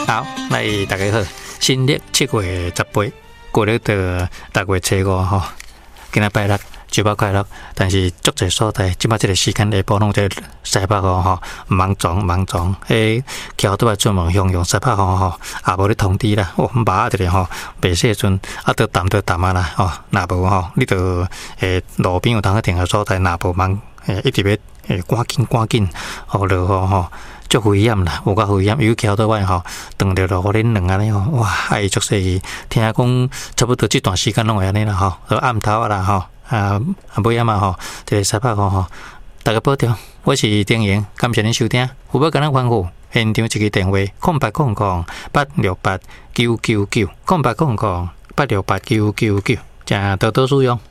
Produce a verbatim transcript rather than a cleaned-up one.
好，来大家好，新历七月十八，过了到六月初五吼，今日拜六，周末快乐。但是足侪所在，即摆即个时间下晡拢在西北吼吼，忙撞忙撞，诶，桥都要出门向向西北吼吼，也无咧通知啦。哦，麻一个吼，白细阵啊，都淡都淡啊啦吼，若无吼，你着诶路边有当个停个所在，若无忙诶，一直要诶赶紧赶紧，吼落雨吼。足危险啦，有够危险，尤其桥倒外吼，撞着落雨恁两安尼吼，哇，爱足细，听讲差不多这段时间拢会安尼啦吼，到暗头啊啦吼，啊啊尾仔嘛吼，这个西北风吼，大家保重，我是丁莹，感谢恁收听，有要跟咱吩咐，现场一个电话：空八空空八六八九九九，空八空空八六八九九九，请多多使用。